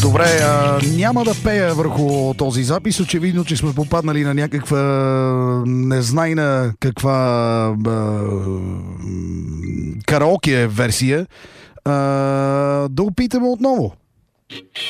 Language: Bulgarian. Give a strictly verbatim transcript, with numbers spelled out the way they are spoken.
Добре, а, няма да пея върху този запис. Очевидно, че сме попаднали на някаква незнайна каква а, караоке версия. А, да опитаме отново.